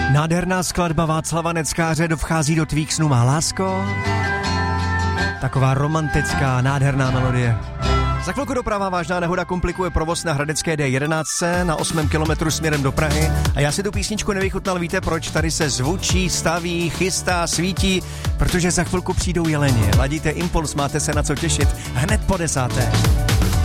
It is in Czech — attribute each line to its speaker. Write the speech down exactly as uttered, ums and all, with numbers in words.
Speaker 1: Nádherná skladba Václava Neckáře Vchází do tvých snů má lásko. Taková romantická, nádherná melodie. Za chvilku doprava vážná nehoda komplikuje provoz na hradecké D jedenáct na osmém kilometru směrem do Prahy. A já si tu písničku nevychutnal, víte proč? Tady se zvučí, staví, chystá, svítí, protože za chvilku přijdou jeleni. Ladíte Impuls, máte se na co těšit hned po desáté.